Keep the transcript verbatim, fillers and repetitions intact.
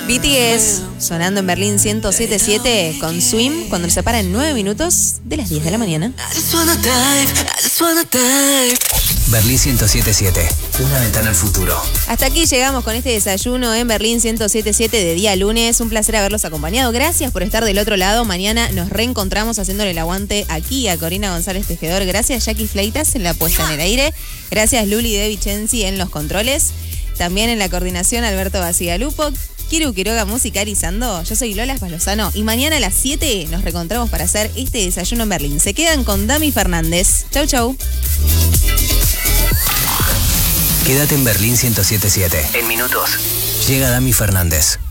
B T S sonando en Berlín ciento siete punto siete con Swim cuando nos separan nueve minutos de las diez de la mañana. Berlín ciento siete punto siete, una ventana al futuro. Hasta aquí llegamos con este desayuno en Berlín ciento siete punto siete de día lunes. Un placer haberlos acompañado. Gracias por estar del otro lado. Mañana nos reencontramos haciéndole el aguante aquí a Corina González Tejedor. Gracias Jackie Fleitas en la puesta en el aire. Gracias Luli De Vicenzi en los controles. También en la coordinación Alberto Basigalupo. Kiru Quiroga musicalizando. Yo soy Lola Espalozano y mañana a las siete nos reencontramos para hacer este desayuno en Berlín. Se quedan con Dami Fernández. Chau, chau. Quédate en Berlín ciento siete punto siete. En minutos llega Dami Fernández.